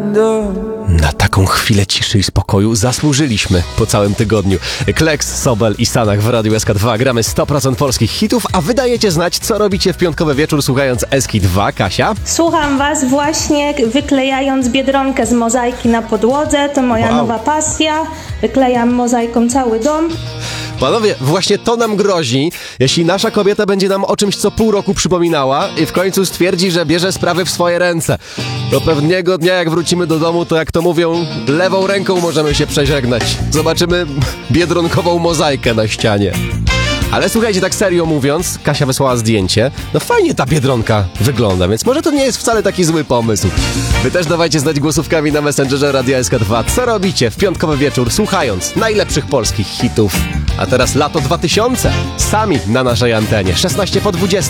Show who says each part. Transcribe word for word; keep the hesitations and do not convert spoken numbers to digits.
Speaker 1: Na taką chwilę ciszy i spokoju zasłużyliśmy po całym tygodniu. Kleks, Sobel i Stanach w Radiu S K dwa. Gramy sto procent polskich hitów, a wy dajecie znać, co robicie w piątkowy wieczór słuchając S K dwa. Kasia?
Speaker 2: Słucham was właśnie wyklejając biedronkę z mozaiki na podłodze. To moja
Speaker 1: Wow.
Speaker 2: nowa pasja. Wyklejam mozaiką cały dom.
Speaker 1: Panowie, właśnie to nam grozi, jeśli nasza kobieta będzie nam o czymś co pół roku przypominała i w końcu stwierdzi, że bierze sprawy w swoje ręce. Do pewnego dnia, jak wrócimy do domu, to jak to mówią, lewą ręką możemy się przeżegnać. Zobaczymy biedronkową mozaikę na ścianie. Ale słuchajcie, tak serio mówiąc, Kasia wysłała zdjęcie. No fajnie ta biedronka wygląda, więc może to nie jest wcale taki zły pomysł. Wy też dawajcie znać głosówkami na Messengerze Radia S K dwa. Co robicie w piątkowy wieczór, słuchając najlepszych polskich hitów? A teraz lato dwa tysiące. Sami na naszej antenie. szesnaście po dwudziestej.